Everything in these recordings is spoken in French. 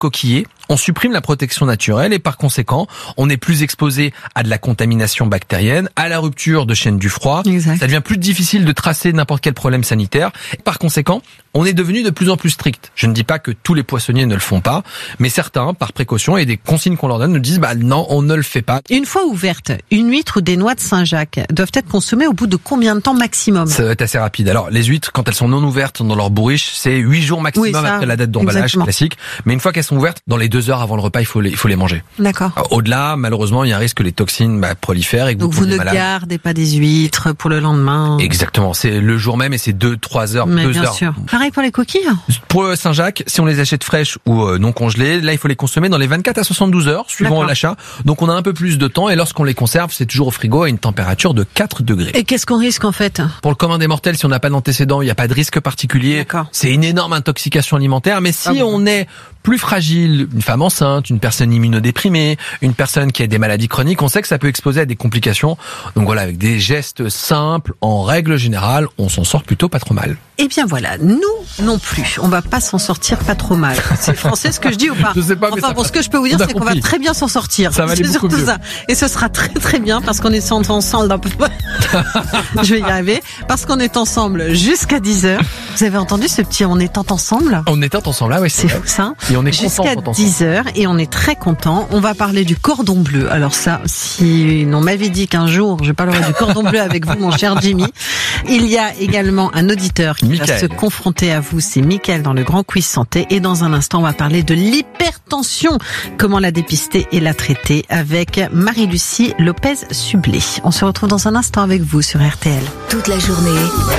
coquillé, on supprime la protection naturelle et par conséquent, on est plus exposé à de la contamination bactérienne, à la rupture de chaîne du froid. Exact. Ça devient plus difficile de tracer n'importe quel problème sanitaire. Et par conséquent, on est devenu de plus en plus strict. Je ne dis pas que tous les poissonniers ne le font pas, mais certains, par précaution et des consignes qu'on leur donne, nous disent non, on ne le fait pas. Une fois ouvertes, une huître ou des noix de Saint-Jacques doivent être consommées au bout de combien de temps maximum? Ça va être assez rapide. Alors, les huîtres, quand elles sont non ouvertes dans leur bourriche, c'est 8 jours maximum après la date d'emballage, exactement. classique. Mais une fois qu'elles sont ouvertes, dans les 2 heures avant le repas, il faut les manger. D'accord. Alors, au-delà, malheureusement, il y a un risque que les toxines prolifèrent et que Donc vous ne gardez pas des huîtres pour le lendemain? Exactement. C'est le jour même et c'est 2-3 heures, Mais 2 bien heures. sûr. Pareil pour les coquilles? Pour le Saint-Jacques, si on les achète fraîches ou non congelées, là, il faut les consommer dans les 24 à 72 heures, suivant D'accord. l'achat. Donc, on a un peu plus de temps et lorsqu'on les conserve, c'est toujours au frigo à une température de 4 degrés. Et qu'est-ce qu'on risque en fait? Pour le commun des mortels, si on n'a pas d'antécédents, il n'y a pas de risque particulier. D'accord. C'est une énorme intoxication alimentaire. Mais si on est plus fragile, une femme enceinte, une personne immunodéprimée, une personne qui a des maladies chroniques, on sait que ça peut exposer à des complications. Donc voilà, avec des gestes simples, en règle générale, on s'en sort plutôt pas trop mal. Eh bien voilà, nous non plus, on va pas s'en sortir pas trop mal. C'est français ce que je dis ou pas? Je sais pas, mais enfin bon, ce que je peux vous dire, c'est qu'on va très bien s'en sortir. Ça va aller c'est beaucoup surtout mieux. ça. Et ce sera très très bien parce qu'on est ensemble d'un peu. Je vais y arriver. Parce qu'on est ensemble jusqu'à 10h. Vous avez entendu ce petit on est ensemble? On est ensemble là, ouais, C'est fou ça. Et on est jusqu'à content. 10h et on est très content. On va parler du cordon bleu. Alors ça, si on m'avait dit qu'un jour je parlerai du cordon bleu avec vous, mon cher Jimmy, il y a également un auditeur qui va se confronter à vous. C'est Mickaël dans le Grand Quiz Santé. Et dans un instant, on va parler de l'hypertension. Comment la dépister et la traiter avec Marie-Lucie Lopez-Sublé. On se retrouve dans un instant avec vous sur RTL. Toute la journée,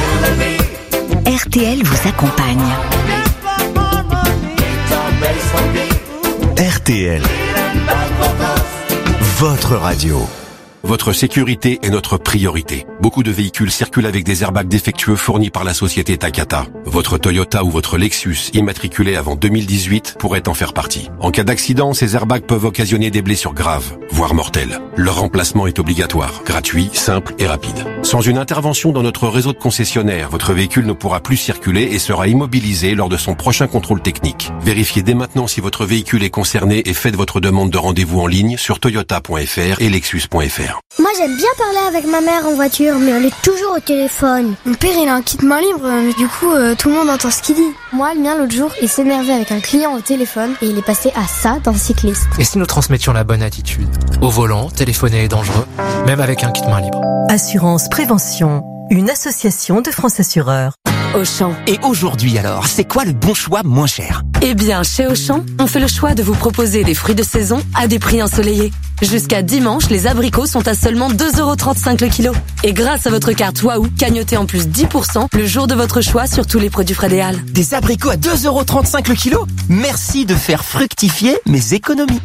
RTL vous accompagne. RTL, votre radio. Votre sécurité est notre priorité. Beaucoup de véhicules circulent avec des airbags défectueux fournis par la société Takata. Votre Toyota ou votre Lexus immatriculé avant 2018 pourrait en faire partie. En cas d'accident, ces airbags peuvent occasionner des blessures graves, voire mortelles. Leur remplacement est obligatoire, gratuit, simple et rapide. Sans une intervention dans notre réseau de concessionnaires, votre véhicule ne pourra plus circuler et sera immobilisé lors de son prochain contrôle technique. Vérifiez dès maintenant si votre véhicule est concerné et faites votre demande de rendez-vous en ligne sur toyota.fr et lexus.fr. Moi j'aime bien parler avec ma mère en voiture, mais elle est toujours au téléphone. Mon père il a un kit main libre, mais du coup tout le monde entend ce qu'il dit. Moi le mien l'autre jour il s'énervait avec un client au téléphone et il est passé à ça d'un cycliste. Et si nous transmettions la bonne attitude? Au volant, téléphoner est dangereux, même avec un kit main libre. Assurance Prévention, une association de France Assureurs. Auchan. Et aujourd'hui alors, c'est quoi le bon choix moins cher? Eh bien, chez Auchan, on fait le choix de vous proposer des fruits de saison à des prix ensoleillés. Jusqu'à dimanche, les abricots sont à seulement 2,35 € le kilo. Et grâce à votre carte Waouh, cagnotez en plus 10% le jour de votre choix sur tous les produits Frédéal. Des abricots à 2,35 € le kilo? Merci de faire fructifier mes économies.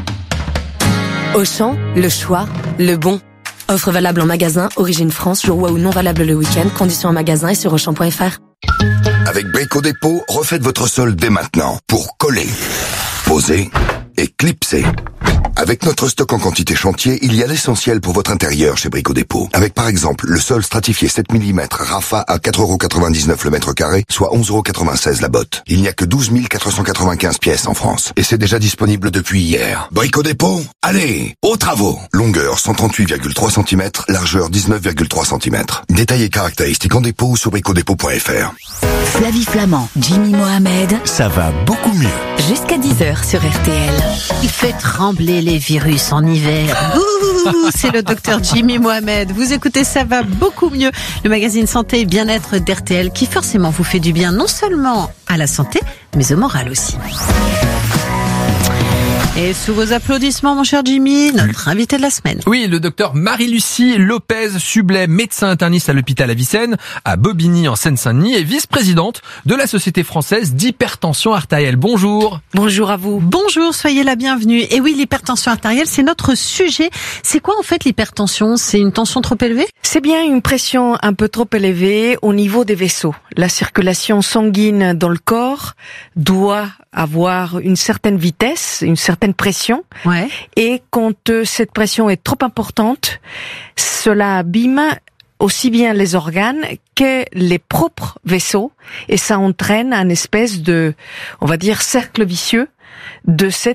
Auchan, le choix, le bon. Offre valable en magasin, origine France, jour Waouh non valable le week-end, conditions en magasin et sur Auchan.fr. Avec Brico Dépôt, refaites votre sol dès maintenant pour coller, poser et clipser. Avec notre stock en quantité chantier, il y a l'essentiel pour votre intérieur chez Brico Dépôt. Avec par exemple le sol stratifié 7 mm Rafa à 4,99 € le mètre carré, soit 11,96 € la botte. Il n'y a que 12 495 pièces en France. Et c'est déjà disponible depuis hier. Brico Dépôt, allez, aux travaux. Longueur 138,3 cm, largeur 19,3 cm. Détails et caractéristiques en dépôt sur bricodépôt.fr. Flavie Flamand, Jimmy Mohamed. Ça va beaucoup mieux. Jusqu'à 10h sur RTL. Il fait trembler les virus en hiver. Ouh, c'est le docteur Jimmy Mohamed. Vous écoutez Ça va beaucoup mieux. Le magazine Santé et Bien-être d'RTL qui forcément vous fait du bien non seulement à la santé, mais au moral aussi. Et sous vos applaudissements, mon cher Jimmy, notre invité de la semaine. Oui, le docteur Marie-Lucie Lopez-Sublé, médecin interniste à l'hôpital Avicenne, à Bobigny en Seine-Saint-Denis, et vice-présidente de la Société française d'hypertension artérielle. Bonjour. Bonjour à vous. Bonjour, soyez la bienvenue. Et oui, l'hypertension artérielle, c'est notre sujet. C'est quoi en fait l'hypertension? C'est une tension trop élevée? C'est bien une pression un peu trop élevée au niveau des vaisseaux. La circulation sanguine dans le corps doit avoir une certaine vitesse, une certaine pression. Ouais. Et quand cette pression est trop importante, cela abîme aussi bien les organes que les propres vaisseaux et ça entraîne un espèce de, on va dire, cercle vicieux de cette